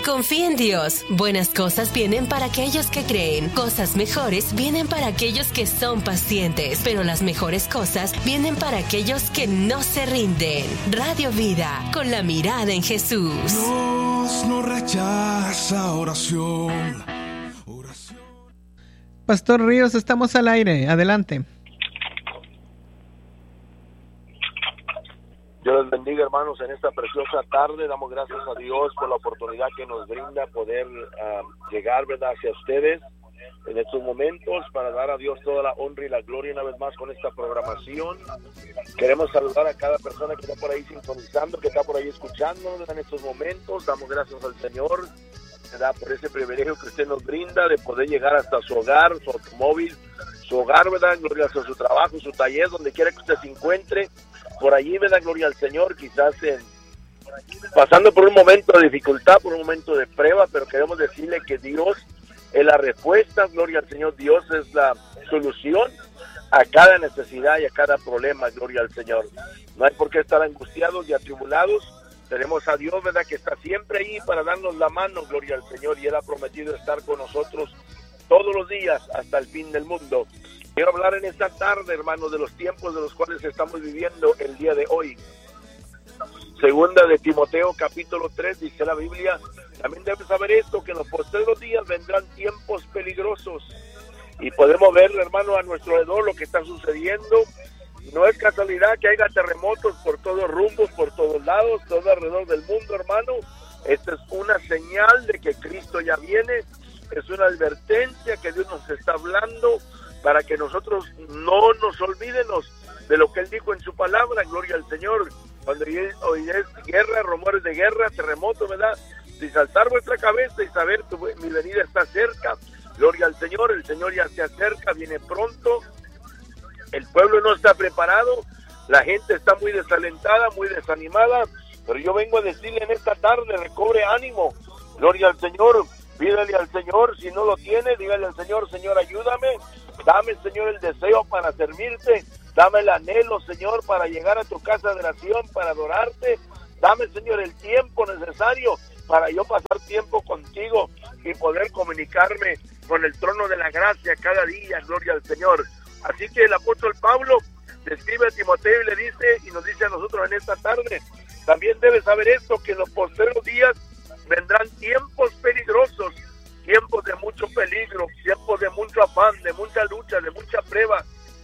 Confía en Dios. Buenas cosas vienen para aquellos que creen. Cosas mejores vienen para aquellos que son pacientes. Pero las mejores cosas vienen para aquellos que no se rinden. Radio Vida, con la mirada en Jesús. Dios no rechaza oración. Pastor Ríos, estamos al aire. Adelante. Dios les bendiga, hermanos, en esta preciosa tarde. Damos gracias a Dios por la oportunidad que nos brinda poder llegar, ¿verdad?, hacia ustedes en estos momentos, para dar a Dios toda la honra y la gloria una vez más con esta programación. Queremos saludar a cada persona que está por ahí sintonizando, que está por ahí escuchándonos en estos momentos. Damos gracias al Señor, ¿verdad?, por ese privilegio que usted nos brinda de poder llegar hasta su hogar, su automóvil, su hogar, ¿verdad?, gloria a su trabajo, su taller, donde quiera que usted se encuentre. Por allí, ¿verdad?, gloria al Señor, quizás pasando por un momento de dificultad, por un momento de prueba, pero queremos decirle que Dios es la respuesta, gloria al Señor. Dios es la solución a cada necesidad y a cada problema, gloria al Señor. No hay por qué estar angustiados y atribulados. Tenemos a Dios, ¿verdad?, que está siempre ahí para darnos la mano, gloria al Señor, y Él ha prometido estar con nosotros todos los días hasta el fin del mundo. Quiero hablar en esta tarde, hermanos, de los tiempos de los cuales estamos viviendo el día de hoy. Segunda de Timoteo, capítulo 3, dice la Biblia: también debes saber esto, que en los postreros días vendrán tiempos peligrosos. Y podemos ver, hermano, a nuestro alrededor lo que está sucediendo. No es casualidad que haya terremotos por todos rumbos, por todos lados, todo alrededor del mundo, hermano. Esta es una señal de que Cristo ya viene. Es una advertencia que Dios nos está hablando, para que nosotros no nos olvidemos de lo que Él dijo en su palabra, gloria al Señor. Cuando hoy es guerra, rumores de guerra, terremotos, ¿verdad?, desalzar vuestra cabeza y saber que mi venida está cerca, gloria al Señor. El Señor ya se acerca, viene pronto. El pueblo no está preparado, la gente está muy desalentada, muy desanimada, pero yo vengo a decirle en esta tarde: recobre ánimo, gloria al Señor. Pídale al Señor, si no lo tiene, dígale al Señor: Señor, ayúdame, dame, Señor, el deseo para servirte, dame el anhelo, Señor, para llegar a tu casa de oración, para adorarte, dame, Señor, el tiempo necesario para yo pasar tiempo contigo y poder comunicarme con el trono de la gracia cada día, gloria al Señor. Así que el apóstol Pablo le escribe a Timoteo y le dice, y nos dice a nosotros en esta tarde: también debes saber esto, que en los postreros días vendrán tiempos peligrosos, tiempos de mucho peligro, tiempos de mucho afán, de mucha lucha, de mucha prueba.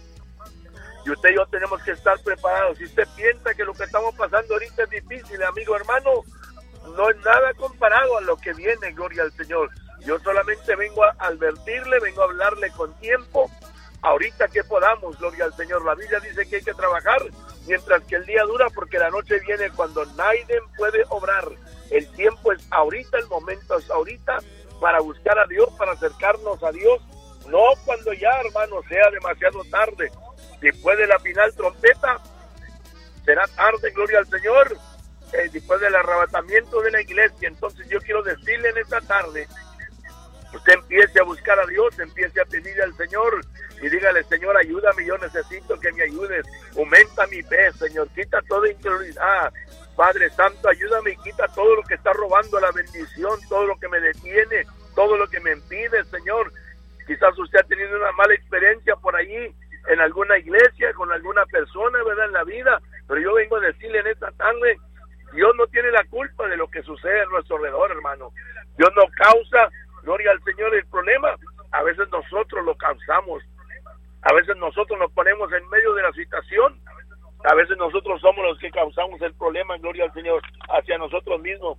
Y usted y yo tenemos que estar preparados. Si usted piensa que lo que estamos pasando ahorita es difícil, amigo, hermano, no es nada comparado a lo que viene, gloria al Señor. Yo solamente vengo a advertirle, vengo a hablarle con tiempo, ahorita que podamos, gloria al Señor. La Biblia dice que hay que trabajar mientras que el día dura, porque la noche viene cuando nadie puede obrar. El tiempo es ahorita, el momento es ahorita, para buscar a Dios, para acercarnos a Dios, no cuando ya, hermano, sea demasiado tarde. Después de la final trompeta, será tarde, gloria al Señor, después del arrebatamiento de la iglesia. Entonces yo quiero decirle en esta tarde: usted empiece a buscar a Dios, empiece a pedirle al Señor y dígale: Señor, ayúdame, yo necesito que me ayudes, aumenta mi fe, Señor, quita toda incredulidad, Padre Santo, ayúdame y quita todo lo que está robando la bendición, todo lo que me detiene, todo lo que me impide, Señor. Quizás usted ha tenido una mala experiencia por allí, en alguna iglesia, con alguna persona, ¿verdad?, en la vida, pero yo vengo a decirle en esta tarde: Dios no tiene la culpa de lo que sucede a nuestro alrededor, hermano. Dios no causa, gloria al Señor, el problema. A veces nosotros lo causamos, a veces nosotros nos ponemos en medio de la situación, a veces nosotros somos los que causamos el problema, gloria al Señor, hacia nosotros mismos.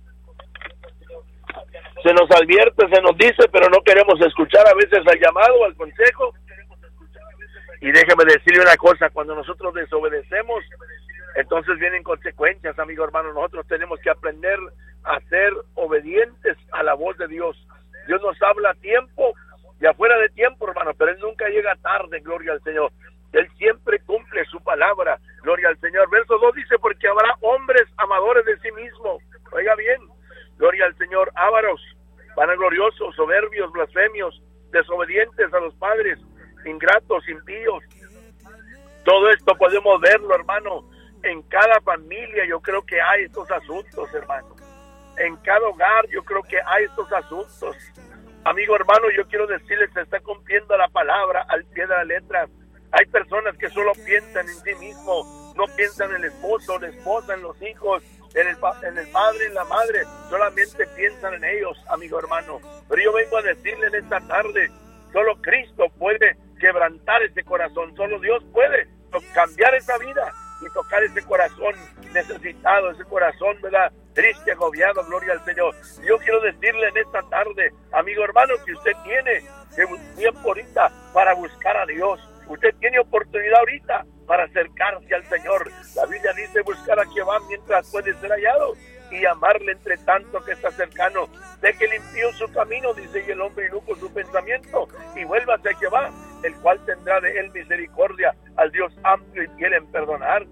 Se nos advierte, se nos dice, pero no queremos escuchar a veces al llamado, al consejo. Y déjeme decirle una cosa: cuando nosotros desobedecemos, entonces vienen consecuencias, amigo hermano. Nosotros tenemos que aprender a ser obedientes a la voz de Dios. Dios nos habla a tiempo y afuera de tiempo, hermano, pero Él nunca llega tarde, gloria al Señor. Él siempre cumple su palabra, gloria al Señor. Verso 2 dice: porque habrá hombres amadores de sí mismos. Oiga bien, gloria al Señor. Ávaros, vanagloriosos, soberbios, blasfemios, desobedientes a los padres, ingratos, impíos. Todo esto podemos verlo, hermano, en cada familia. Yo creo que hay estos asuntos, hermano. en cada hogar yo creo que hay estos asuntos. Amigo hermano, yo quiero decirles, se está cumpliendo la palabra al pie de la letra. Hay personas que solo piensan en sí mismo, no piensan en el esposo, la esposa, en los hijos, en el padre, en la madre, solamente piensan en ellos, amigo hermano. Pero yo vengo a decirle en esta tarde, solo Cristo puede quebrantar ese corazón, solo Dios puede cambiar esa vida y tocar ese corazón necesitado, ese corazón, ¿verdad?, triste, agobiado, gloria al Señor. Yo quiero decirle en esta tarde, amigo hermano, que usted tiene tiempo ahorita para buscar a Dios. Usted tiene oportunidad ahorita para acercarse al Señor. La Biblia dice buscar a Jehová mientras puede ser hallado y amarle entre tanto que está cercano. Deje limpio su camino, dice, y el hombre inuco su pensamiento, y vuélvase a Jehová, el cual tendrá de él misericordia, al Dios amplio y fiel en perdonar.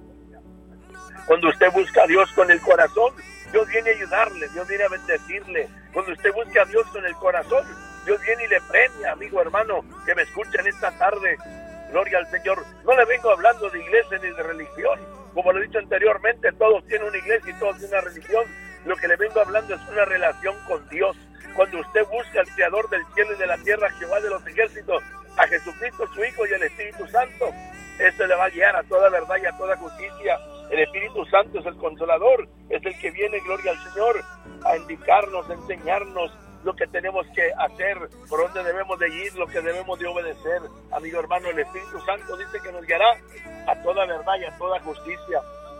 Cuando usted busca a Dios con el corazón, Dios viene a ayudarle, Dios viene a bendecirle. Cuando usted busca a Dios con el corazón, Dios viene y le premia, amigo hermano, que me escuchen esta tarde. Gloria al Señor. No le vengo hablando de iglesia ni de religión. Como lo he dicho anteriormente, todos tienen una iglesia y todos tienen una religión. Lo que le vengo hablando es una relación con Dios. Cuando usted busca al Creador del cielo y de la tierra, Jehová de los ejércitos, a Jesucristo su Hijo y el Espíritu Santo, eso le va a guiar a toda verdad y a toda justicia. El Espíritu Santo es el Consolador, es el que viene, gloria al Señor, a indicarnos, a enseñarnos lo que tenemos que hacer, por dónde debemos de ir, lo que debemos de obedecer. Amigo hermano, el Espíritu Santo dice que nos guiará a toda verdad y a toda justicia.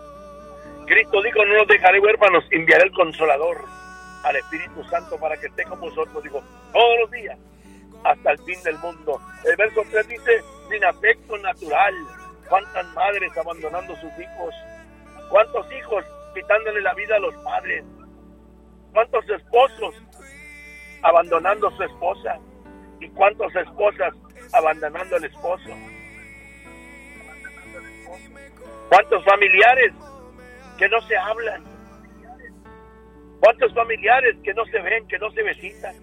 Cristo dijo, no nos dejaré huérfanos, enviaré el Consolador, al Espíritu Santo, para que esté con vosotros, digo, todos los días, hasta el fin del mundo. El verso 3 dice, sin afecto natural. ¿Cuántas madres abandonando sus hijos? ¿Cuántos hijos quitándole la vida a los padres? ¿Cuántos esposos abandonando a su esposa? ¿Y cuántas esposas abandonando al esposo? ¿Cuántos familiares que no se hablan? ¿Cuántos familiares que no se ven, que no se visitan?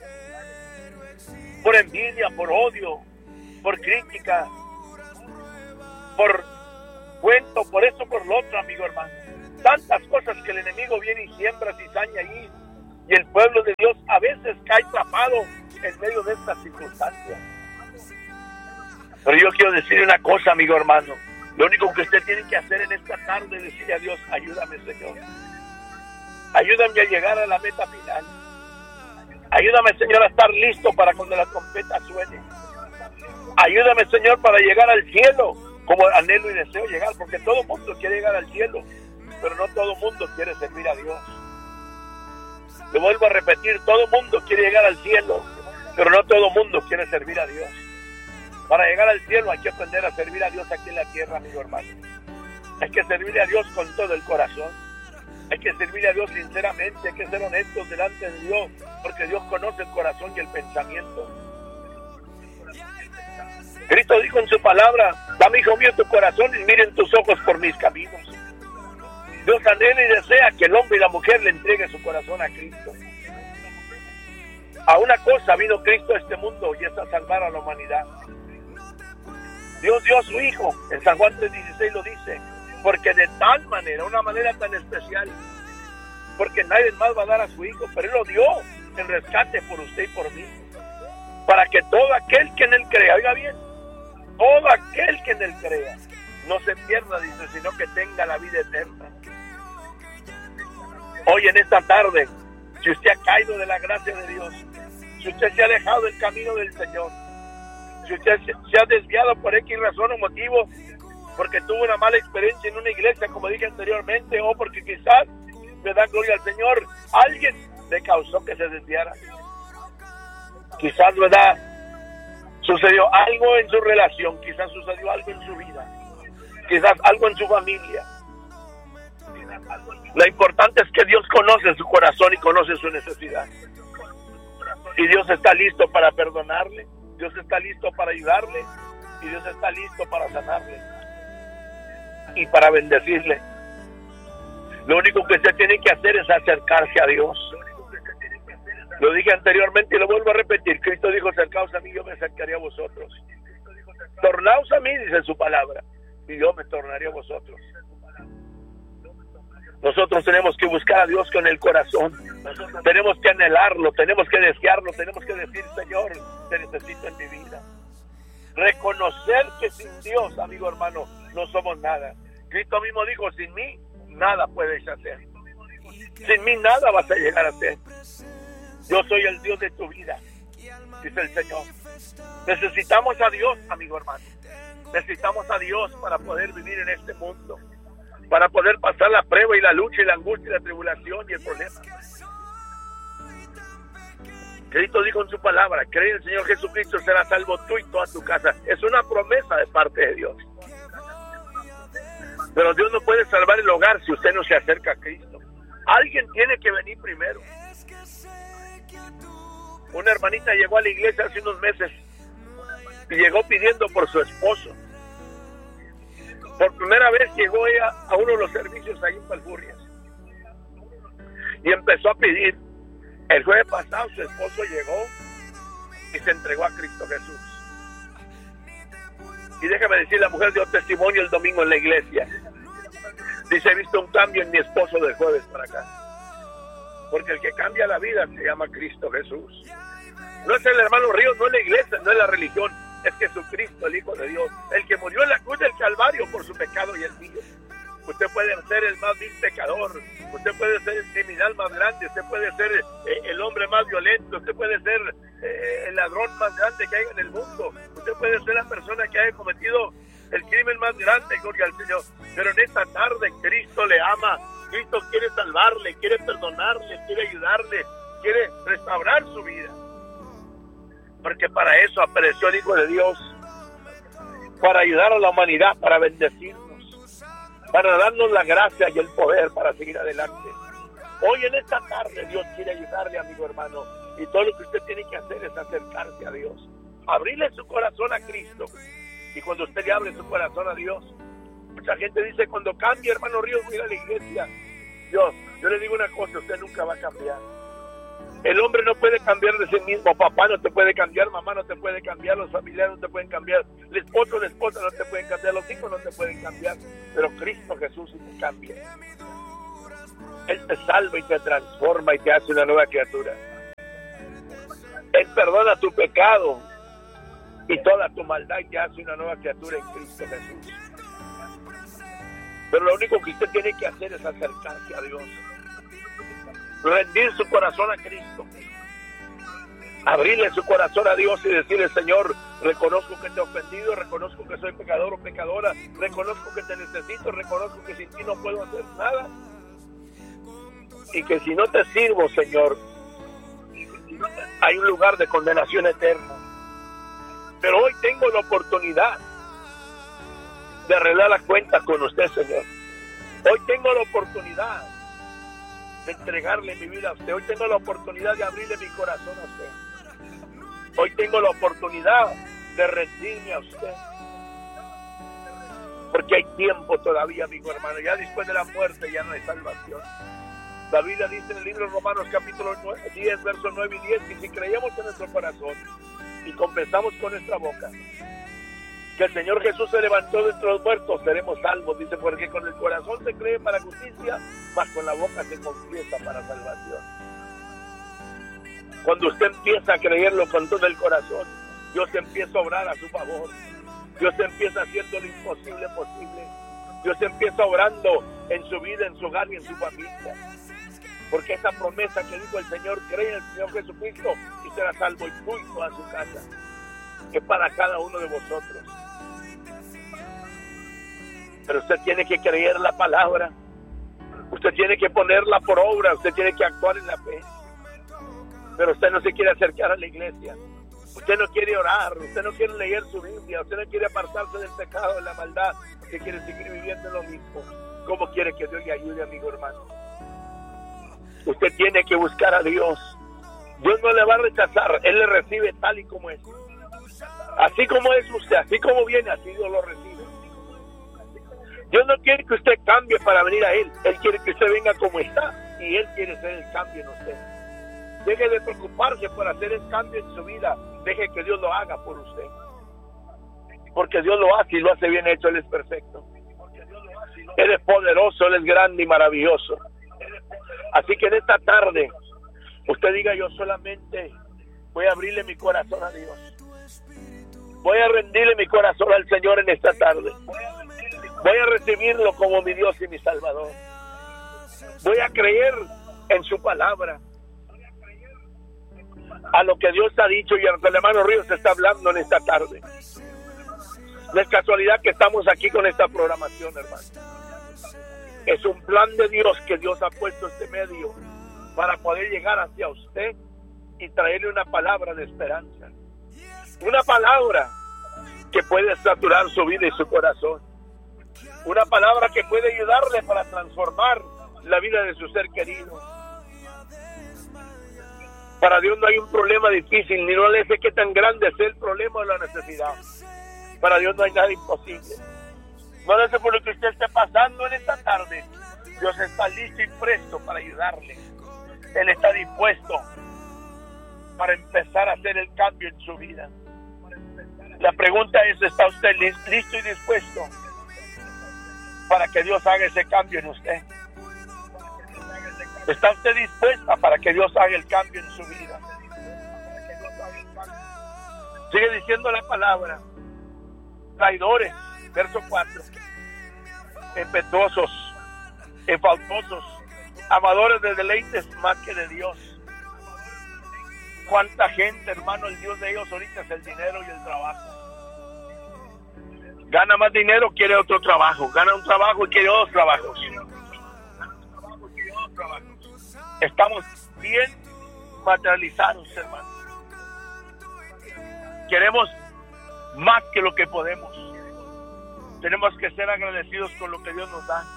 Por envidia, por odio, por crítica, por cuento, por esto, por lo otro, amigo hermano. Tantas cosas que el enemigo viene y siembra cizaña ahí, y el pueblo de Dios a veces cae atrapado en medio de estas circunstancias. Pero yo quiero decirle una cosa, amigo hermano. Lo único que usted tiene que hacer en esta tarde es decirle a Dios, ayúdame, Señor. Ayúdame a llegar a la meta final. Ayúdame, Señor, a estar listo para cuando la trompeta suene. Ayúdame, Señor, para llegar al cielo, como anhelo y deseo llegar, porque todo el mundo quiere llegar al cielo, pero no todo el mundo quiere servir a Dios. Lo vuelvo a repetir, todo el mundo quiere llegar al cielo, pero no todo el mundo quiere servir a Dios. Para llegar al cielo hay que aprender a servir a Dios aquí en la tierra, amigo hermano. Hay que servirle a Dios con todo el corazón. Hay que servirle a Dios sinceramente, hay que ser honestos delante de Dios, porque Dios conoce el corazón y el pensamiento. Cristo dijo en su palabra, dame, hijo mío, tu corazón y miren tus ojos por mis caminos. Dios anhela y desea que el hombre y la mujer le entreguen su corazón a Cristo. A una cosa vino Cristo a este mundo y es a salvar a la humanidad. Dios dio a su Hijo, en San Juan 3:16 lo dice, porque de tal manera, una manera tan especial, porque nadie más va a dar a su Hijo, pero Él lo dio en rescate por usted y por mí, para que todo aquel que en Él crea, oiga bien, todo aquel que en Él crea, no se pierda, dice, sino que tenga la vida eterna. Hoy en esta tarde, si usted ha caído de la gracia de Dios, si usted se ha alejado del camino del Señor, si usted se ha desviado por X razón o motivo, porque tuvo una mala experiencia en una iglesia, como dije anteriormente, o porque quizás, le da gloria al Señor, alguien le causó que se desviara. Quizás, ¿verdad?, sucedió algo en su relación, quizás sucedió algo en su vida, quizás algo en su familia. Lo importante es que Dios conoce su corazón y conoce su necesidad. Y Dios está listo para perdonarle, Dios está listo para ayudarle, y Dios está listo para sanarle y para bendecirle. Lo único que usted tiene que hacer es acercarse a Dios. Lo dije anteriormente y lo vuelvo a repetir. Cristo dijo, acercaos a mí, yo me acercaré a vosotros. Tornaos a mí, dice su palabra, y yo me tornaré a vosotros. Nosotros tenemos que buscar a Dios con el corazón. Tenemos que anhelarlo, tenemos que desearlo, tenemos que decir, Señor, te necesito en mi vida. Reconocer que sin Dios, amigo hermano, no somos nada. Cristo mismo dijo, sin mí, nada puedes hacer. Sin mí nada vas a llegar a ser. Yo soy el Dios de tu vida, dice el Señor. Necesitamos a Dios, amigo hermano. Necesitamos a Dios para poder vivir en este mundo, para poder pasar la prueba y la lucha y la angustia y la tribulación y el problema. Cristo dijo en su palabra, cree en el Señor Jesucristo, serás salvo tú y toda tu casa. Es una promesa de parte de Dios. Pero Dios no puede salvar el hogar si usted no se acerca a Cristo. Alguien tiene que venir primero. Una hermanita llegó a la iglesia hace unos meses y llegó pidiendo por su esposo. Por primera vez llegó ella a uno de los servicios ahí en Palfurrias y empezó a pedir. El jueves pasado su esposo llegó y se entregó a Cristo Jesús. Y déjame decir, la mujer dio testimonio el domingo en la iglesia. Dice, he visto un cambio en mi esposo del jueves para acá. Porque el que cambia la vida se llama Cristo Jesús. No es el hermano Ríos, no es la iglesia, no es la religión. Es Jesucristo, el Hijo de Dios. El que murió en la cruz del Calvario por su pecado y el mío. Usted puede ser el más vil pecador. Usted puede ser el criminal más grande. Usted puede ser el hombre más violento. Usted puede ser el ladrón más grande que hay en el mundo. Usted puede ser la persona que haya cometido el crimen más grande, gloria al Señor. Pero en esta tarde Cristo le ama. Cristo quiere salvarle, quiere perdonarle, quiere ayudarle, quiere restaurar su vida. Porque para eso apareció el Hijo de Dios, para ayudar a la humanidad, para bendecirnos, para darnos la gracia y el poder para seguir adelante. Hoy en esta tarde Dios quiere ayudarle, amigo hermano, y todo lo que usted tiene que hacer es acercarse a Dios, abrirle su corazón a Cristo. Y cuando usted le abre su corazón a Dios, mucha gente dice, cuando cambie, hermano Ríos, voy a ir a la iglesia. Yo le digo una cosa, usted nunca va a cambiar. El hombre no puede cambiar de sí mismo. Papá no te puede cambiar, mamá no te puede cambiar, los familiares no te pueden cambiar, el esposo o la esposa no te pueden cambiar, los hijos no te pueden cambiar, pero Cristo Jesús sí te cambia. Él te salva y te transforma y te hace una nueva criatura. Él perdona tu pecado y toda tu maldad y te hace una nueva criatura en Cristo Jesús. Pero lo único que usted tiene que hacer es acercarse a Dios, rendir su corazón a Cristo, abrirle su corazón a Dios y decirle, Señor, reconozco que te he ofendido, reconozco que soy pecador o pecadora, reconozco que te necesito, reconozco que sin ti no puedo hacer nada, y que si no te sirvo, Señor, hay un lugar de condenación eterna. Pero hoy tengo la oportunidad de arreglar la cuenta con usted, Señor. Hoy tengo la oportunidad de entregarle mi vida a usted. Hoy tengo la oportunidad de abrirle mi corazón a usted. Hoy tengo la oportunidad de rendirme a usted. Porque hay tiempo todavía, amigo hermano. Ya después de la muerte ya no hay salvación. La Biblia dice en el libro de Romanos capítulo 10, versos 9 y 10, que si creemos en nuestro corazón y confesamos con nuestra boca que el Señor Jesús se levantó de entre los muertos, seremos salvos. Dice, porque con el corazón se cree para justicia, mas con la boca se confiesa para salvación. Cuando usted empieza a creerlo con todo el corazón, Dios empieza a obrar a su favor. Dios empieza haciendo lo imposible posible. Dios empieza obrando en su vida, en su hogar y en su familia. Porque esa promesa que dijo el Señor, cree en el Señor Jesucristo y será salvo, y tú y toda su casa, es para cada uno de vosotros. Pero usted tiene que creer la palabra, usted tiene que ponerla por obra, usted tiene que actuar en la fe. Pero usted no se quiere acercar a la iglesia, usted no quiere orar, usted no quiere leer su Biblia, usted no quiere apartarse del pecado, de la maldad, usted quiere seguir viviendo lo mismo. ¿Cómo quiere que Dios le ayude, amigo hermano? Usted tiene que buscar a Dios. Dios no le va a rechazar, Él le recibe tal y como es. Así como es usted, así como viene, así Dios lo recibe. Dios no quiere que usted cambie para venir a Él. Él quiere que usted venga como está y Él quiere hacer el cambio en usted. Deje de preocuparse por hacer el cambio en su vida. Deje que Dios lo haga por usted. Porque Dios lo hace y lo hace bien hecho. Él es perfecto. Él es poderoso, Él es grande y maravilloso. Así que en esta tarde, usted diga: yo solamente voy a abrirle mi corazón a Dios. Voy a rendirle mi corazón al Señor en esta tarde. Voy a recibirlo como mi Dios y mi Salvador. Voy a creer en su palabra, a lo que Dios ha dicho y a lo que el hermano Ríos está hablando en esta tarde. No es casualidad que estamos aquí con esta programación, hermano. Es un plan de Dios que Dios ha puesto este medio para poder llegar hacia usted y traerle una palabra de esperanza. Una palabra que puede saturar su vida y su corazón. Una palabra que puede ayudarle para transformar la vida de su ser querido. Para Dios no hay un problema difícil, ni no le sé qué tan grande es el problema o la necesidad. Para Dios no hay nada imposible. No le sé por lo que usted esté pasando en esta tarde. Dios está listo y presto para ayudarle. Él está dispuesto para empezar a hacer el cambio en su vida. La pregunta es: ¿está usted listo y dispuesto para que Dios haga ese cambio en usted? ¿Está usted dispuesta para que Dios haga el cambio en su vida? Sigue diciendo la palabra: traidores, verso 4, impetuosos, faltosos, amadores de deleites más que de Dios. ¿Cuánta gente, hermano, el Dios de ellos ahorita es el dinero y el trabajo? Gana más dinero, quiere otro trabajo. Gana un trabajo y quiere dos trabajos. Estamos bien materializados, hermano. Queremos más que lo que podemos. Tenemos que ser agradecidos con lo que Dios nos da.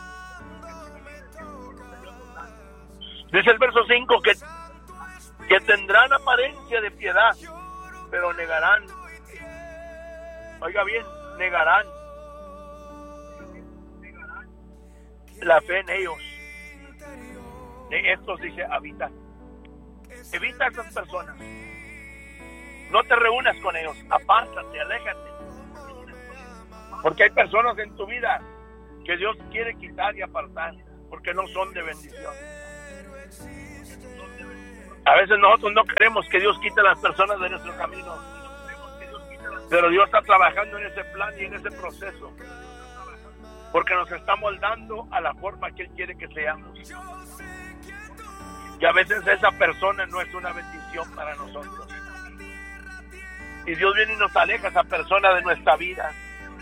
Dice el verso 5 que tendrán apariencia de piedad, pero negarán. Oiga bien, negarán la fe en ellos. De estos dice: evita a esas personas. No te reúnas con ellos, apártate, aléjate. Porque hay personas en tu vida que Dios quiere quitar y apartar, porque no son de bendición. A veces nosotros no queremos que Dios quite a las personas de nuestro camino, pero Dios está trabajando en ese plan y en ese proceso, porque nos está moldando a la forma que Él quiere que seamos. Y a veces esa persona no es una bendición para nosotros, y Dios viene y nos aleja a esa persona de nuestra vida,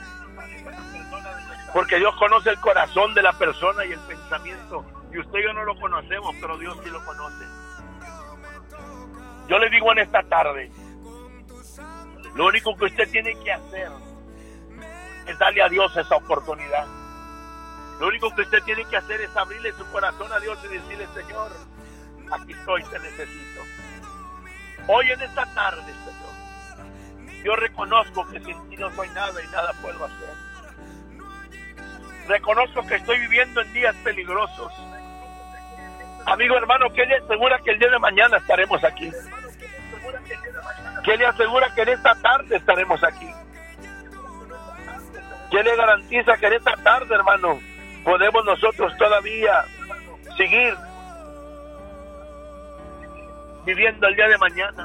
porque Dios conoce el corazón de la persona y el pensamiento, y usted y yo no lo conocemos, pero Dios sí lo conoce. Yo le digo en esta tarde, lo único que usted tiene que hacer es darle a Dios esa oportunidad. Lo único que usted tiene que hacer es abrirle su corazón a Dios y decirle: Señor, aquí estoy, te necesito. Hoy en esta tarde, Señor, yo reconozco que sin ti no soy nada y nada puedo hacer. Reconozco que estoy viviendo en días peligrosos. Amigo, hermano, ¿qué le asegura que el día de mañana estaremos aquí? ¿Qué le asegura que en esta tarde estaremos aquí? ¿Qué le garantiza que en esta tarde, hermano, podemos nosotros todavía seguir viviendo el día de mañana?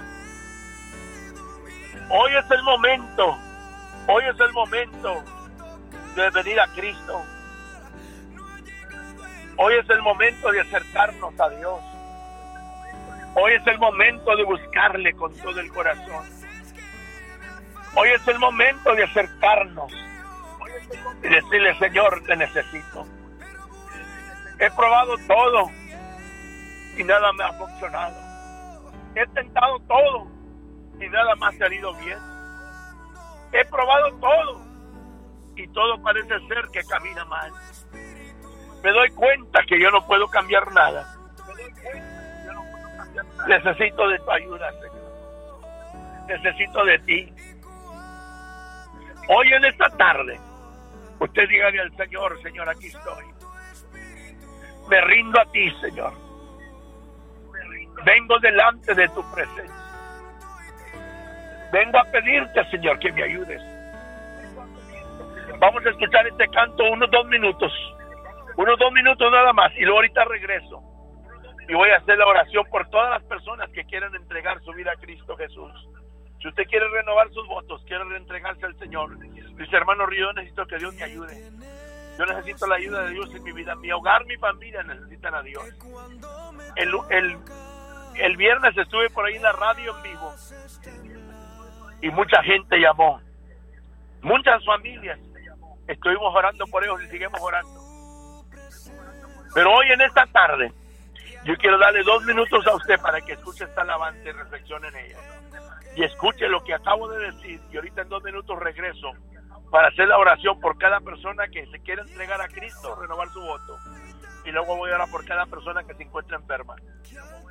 Hoy es el momento de venir a Cristo. Hoy es el momento de acercarnos a Dios. Hoy es el momento de buscarle con todo el corazón. Hoy es el momento de acercarnos y decirle: Señor, te necesito. He probado todo y nada me ha funcionado. He tentado todo y nada me ha salido bien. He probado todo y todo parece ser que camina mal. Me doy cuenta que yo no puedo cambiar nada. Necesito de tu ayuda, Señor. Necesito de ti. Hoy en esta tarde, usted dígale al Señor: Señor, aquí estoy. Me rindo a ti, Señor. Vengo delante de tu presencia. Vengo a pedirte, Señor, que me ayudes. Vamos a escuchar este canto unos 2 minutos Unos 2 minutos nada más, y luego ahorita regreso. Y voy a hacer la oración por todas las personas que quieran entregar su vida a Cristo Jesús. Si usted quiere renovar sus votos, quiere reentregarse al Señor, dice, hermano Río, yo necesito que Dios me ayude. Yo necesito la ayuda de Dios en mi vida. Mi hogar, mi familia necesitan a Dios. El viernes estuve por ahí en la radio en vivo y mucha gente llamó. Muchas familias. Estuvimos orando por ellos y seguimos orando. Pero hoy en esta tarde yo quiero darle 2 minutos a usted para que escuche esta alabanza y reflexione en ella. Y escuche lo que acabo de decir. Y ahorita en 2 minutos regreso para hacer la oración por cada persona que se quiera entregar a Cristo, renovar su voto. Y luego voy a orar por cada persona que se encuentra enferma.